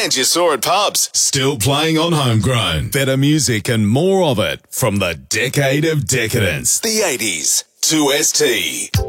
and you saw at pubs. Still playing on Homegrown. Better music and more of it from the decade of decadence. The 80s. 2ST.